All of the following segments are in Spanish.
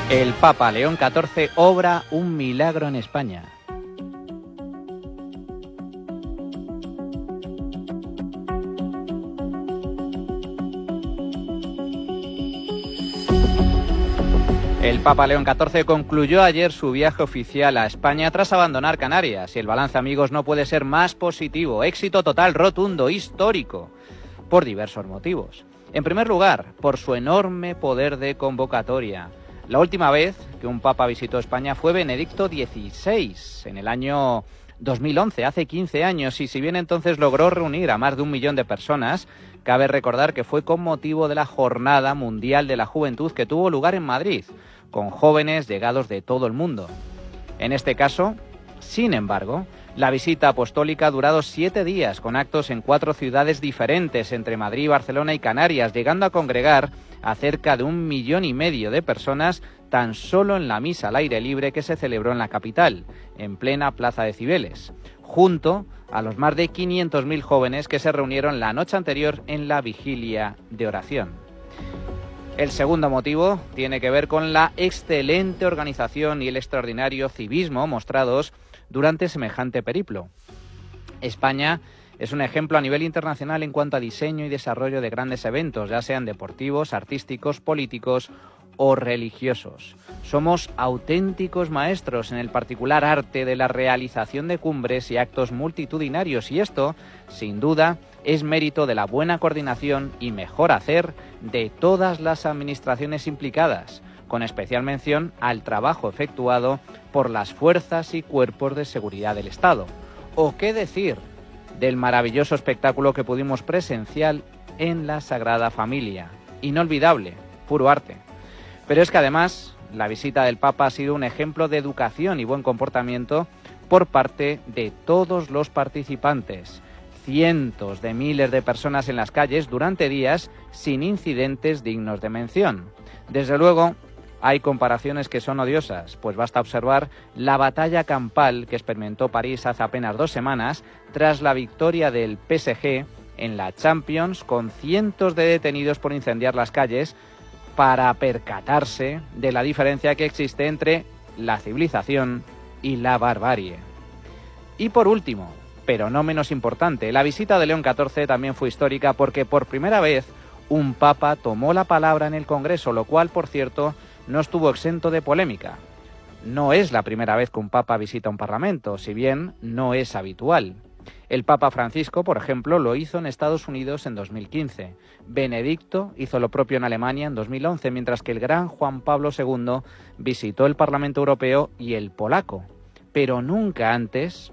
El Papa León XIV obra un milagro en España. El Papa León XIV concluyó ayer su viaje oficial a España tras abandonar Canarias y el balance, amigos, no puede ser más positivo. Éxito total, rotundo, histórico, por diversos motivos. En primer lugar, por su enorme poder de convocatoria. La última vez que un papa visitó España fue Benedicto XVI, en el año 2011, hace 15 años, y si bien entonces logró reunir a más de 1 millón de personas, cabe recordar que fue con motivo de la Jornada Mundial de la Juventud que tuvo lugar en Madrid, con jóvenes llegados de todo el mundo. En este caso, sin embargo, la visita apostólica ha durado 7 días, con actos en 4 ciudades diferentes, entre Madrid, Barcelona y Canarias, llegando a congregar a cerca de 1,5 millones de personas tan solo en la misa al aire libre que se celebró en la capital, en plena Plaza de Cibeles, junto a los más de 500.000 jóvenes que se reunieron la noche anterior en la vigilia de oración. El segundo motivo tiene que ver con la excelente organización y el extraordinario civismo mostrados durante semejante periplo. España es un ejemplo a nivel internacional en cuanto a diseño y desarrollo de grandes eventos, ya sean deportivos, artísticos, políticos o religiosos. Somos auténticos maestros en el particular arte de la realización de cumbres y actos multitudinarios, y esto, sin duda, es mérito de la buena coordinación y mejor hacer de todas las administraciones implicadas, con especial mención al trabajo efectuado por las fuerzas y cuerpos de seguridad del Estado. ¿O qué decir del maravilloso espectáculo que pudimos presenciar en la Sagrada Familia? Inolvidable, puro arte. Pero es que además la visita del Papa ha sido un ejemplo de educación y buen comportamiento por parte de todos los participantes. Cientos de miles de personas en las calles durante días sin incidentes dignos de mención. Desde luego, hay comparaciones que son odiosas, pues basta observar la batalla campal que experimentó París hace apenas 2 semanas tras la victoria del PSG en la Champions, con cientos de detenidos por incendiar las calles para percatarse de la diferencia que existe entre la civilización y la barbarie. Y por último, pero no menos importante, la visita de León XIV también fue histórica porque por primera vez un papa tomó la palabra en el Congreso, lo cual, por cierto, no estuvo exento de polémica. No es la primera vez que un papa visita un parlamento, si bien no es habitual. El Papa Francisco, por ejemplo, lo hizo en Estados Unidos en 2015. Benedicto hizo lo propio en Alemania en 2011, mientras que el gran Juan Pablo II visitó el Parlamento Europeo y el polaco. Pero nunca antes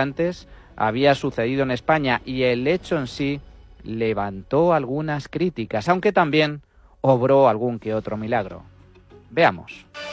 había sucedido en España, y el hecho en sí levantó algunas críticas, aunque también obró algún que otro milagro. Veamos.